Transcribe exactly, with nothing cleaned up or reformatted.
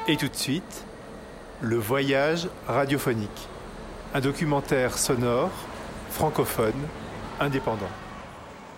Et tout de suite, le voyage radiophonique. Un documentaire sonore, francophone, indépendant.